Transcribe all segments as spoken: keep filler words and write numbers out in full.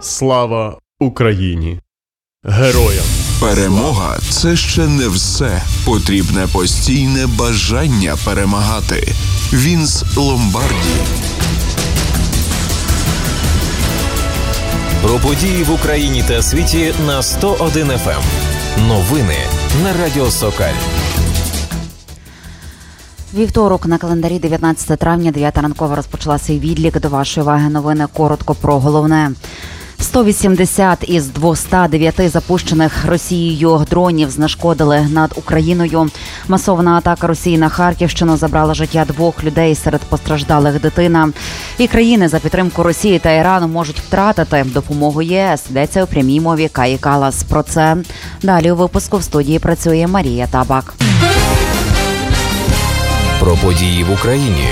Слава Україні! Героям! Перемога – це ще не все. Потрібне постійне бажання перемагати. Вінс Ломбарді. Про події в Україні та світі на сто один еф ем. Новини на Радіо Сокаль. Вівторок на календарі дев'ятнадцяте травня, дев'ята ранкова розпочала свій відлік. До вашої уваги новини коротко про головне. сто вісімдесят із двохсот дев'яти запущених Росією дронів знешкодили над Україною. Масована атака Росії на Харківщину забрала життя двох людей, серед постраждалих дитина. І країни за підтримку Росії та Ірану можуть втратити допомогу ЄС. Йдеться у прямій мові Каї Каллас. Про це далі у випуску. В студії працює Марія Табак. Про події в Україні.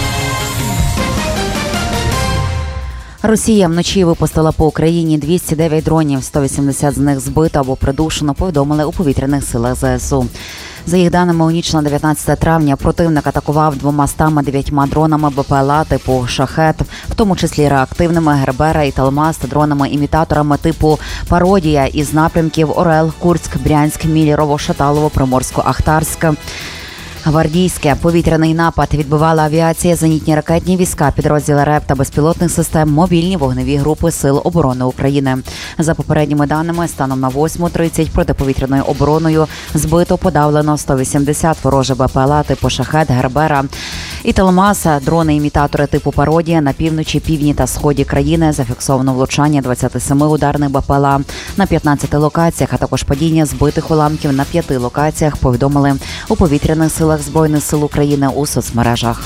Росія вночі випустила по Україні двісті дев'ять дронів, сто вісімдесят з них збито або придушено, повідомили у повітряних силах зе ес у. За їх даними, у ніч на дев'ятнадцяте травня противник атакував двома дев'ятьма дронами Бе Пе Ел А типу «Шахет», в тому числі реактивними «Гербера» і «Талмас» та дронами-імітаторами типу «Пародія» із напрямків Орел, Курськ, Брянськ, Мілірово, Шаталово, Приморсько, Ахтарськ. Гвардійське. Повітряний напад відбивала авіація, зенітні ракетні війська, підрозділи РЕП та безпілотних систем, мобільні вогневі групи Сил оборони України. За попередніми даними, станом на восьму тридцять протиповітряною обороною збито, подавлено сто вісімдесят ворожих Бе Пе Ел А типу «Шахет», «Гербера» і «Талмаса», дрони-імітатори типу «Пародія». На півночі, півдні та сході країни зафіксовано влучання двадцяти семи ударних Бе Пе Ел А на п'ятнадцяти локаціях, а також падіння збитих уламків на п'яти локаціях, повідомили у повітряних силах Збройних сил України у соцмережах.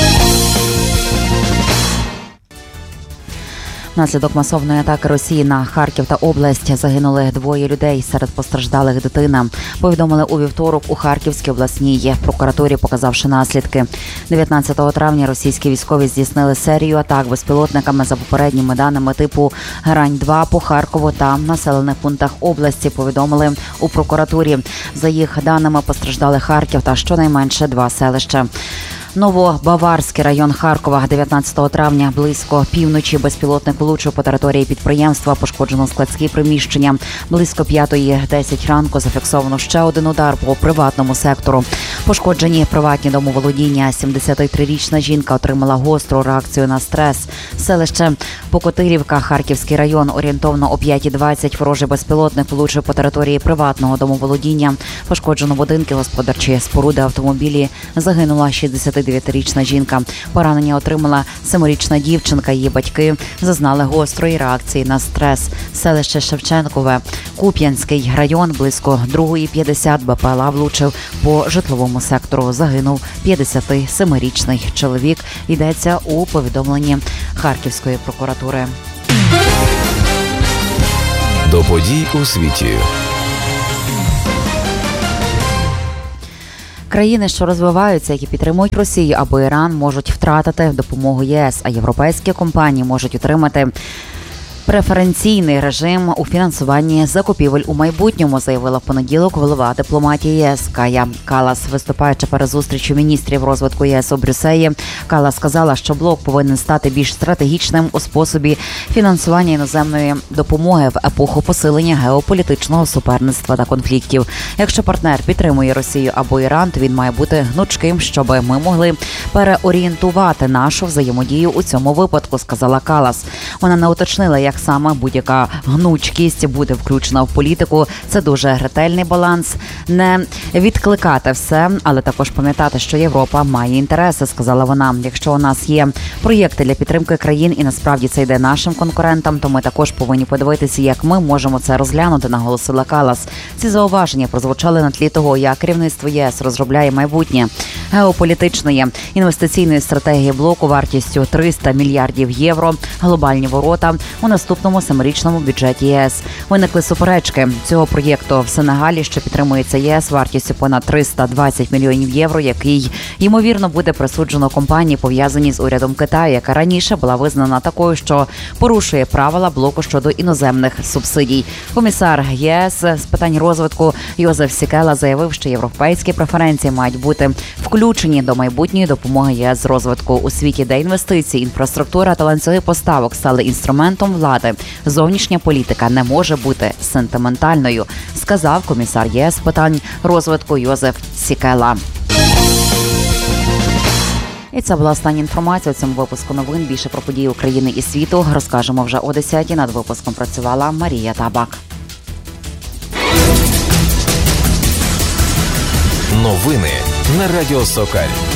Внаслідок масовної атаки Росії на Харків та область загинули двоє людей, серед постраждалих дитина. Повідомили у вівторок у Харківській обласній прокуратурі, показавши наслідки. дев'ятнадцятого травня російські військові здійснили серію атак безпілотниками за попередніми даними типу «Грань-два» по Харкову та населених пунктах області, повідомили у прокуратурі. За їх даними постраждали Харків та щонайменше два селища. Новобаварський район Харкова. дев'ятнадцятого травня близько півночі безпілотник влучив по території підприємства, пошкоджено складські приміщення. Близько п'ятої десять ранку зафіксовано ще один удар по приватному сектору. Пошкоджені приватні домоволодіння. сімдесятитрирічна жінка отримала гостру реакцію на стрес. Селище Покотирівка, Харківський район. Орієнтовно о п'ятій двадцять ворожий безпілотник влучив по території приватного домоволодіння. Пошкоджено будинки, господарчі споруди, автомобілі. Загинула шістдесятидев'ятирічна жінка. Поранення отримала семирічна дівчинка. Її батьки зазнали гострої реакції на стрес. Селище Шевченкове, Куп'янський район. Близько другої п'ятдесят Бе Пе Ел А влучив по житловому сектору. Загинув п'ятдесятисемирічний чоловік. Йдеться у повідомленні Харківської прокуратури. До подій у світі. Країни, що розвиваються, які підтримують Росію або Іран, можуть втратити допомогу ЄС, а європейські компанії можуть отримати преференційний режим у фінансуванні закупівель у майбутньому, заявила в понеділок голова дипломатії ЄС Кая Каллас. Виступаючи перед зустрічю міністрів розвитку ЄС у Брюсселі, Каллас сказала, що блок повинен стати більш стратегічним у способі фінансування іноземної допомоги в епоху посилення геополітичного суперництва та конфліктів. Якщо партнер підтримує Росію або Іран, то він має бути гнучким, щоб ми могли переорієнтувати нашу взаємодію у цьому випадку, сказала Каллас. Вона не уточнила, як саме будь-яка гнучкість буде включена в політику. Це дуже ретельний баланс. Не відкликати все, але також пам'ятати, що Європа має інтереси, сказала вона. Якщо у нас є проєкти для підтримки країн і насправді це йде нашим конкурентам, то ми також повинні подивитися, як ми можемо це розглянути, наголосила Каллас. Ці зауваження прозвучали на тлі того, як керівництво ЄС розробляє майбутнє геополітичної інвестиційної стратегії блоку вартістю триста мільярдів євро, глобальні ворота у наступному семирічному бюджеті ЄС. Виникли суперечки цього проєкту в Сенегалі, що підтримується ЄС вартістю понад триста двадцять мільйонів євро, який, ймовірно, буде присуджено компанії, пов'язані з урядом Китаю, яка раніше була визнана такою, що порушує правила блоку щодо іноземних субсидій. Комісар ЄС з питань розвитку Йозеф Сікела заявив, що європейські преференції мають бути включені до майбутньої допомоги ЄС з розвитку у світі, де інвестиції, інфраструктура та ланцюги поставок стали інструментом влади влади. Зовнішня політика не може бути сентиментальною, сказав комісар ЄС з питань розвитку Йозеф Сікела. І це була остання інформація у цьому випуску новин. Більше про події України і світу розкажемо вже о десятій. Над випуском працювала Марія Табак. Новини на Радіо Сокаль.